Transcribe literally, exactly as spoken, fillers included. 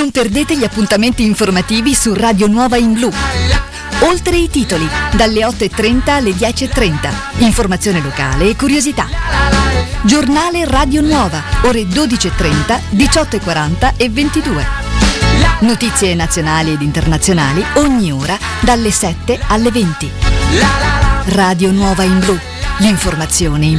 Non perdete gli appuntamenti informativi su Radio Nuova in Blu. Oltre i titoli, dalle otto e trenta alle dieci e trenta. Informazione locale e curiosità. Giornale Radio Nuova, ore dodici e trenta, diciotto e quaranta e ventidue. Notizie nazionali ed internazionali ogni ora dalle sette alle venti. Radio Nuova in Blu, l'informazione in